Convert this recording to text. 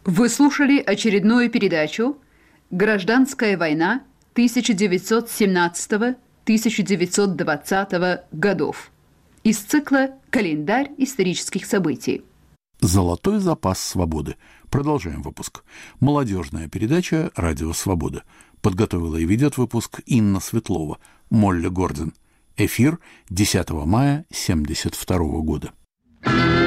Вы слушали очередную передачу «Гражданская война 1917-1920 годов» из цикла «Календарь исторических событий». «Золотой запас свободы». Продолжаем выпуск. Молодежная передача «Радио Свобода». Подготовила и ведет выпуск Инна Светлова, Молли Гордон. Эфир 10 мая 1972 года.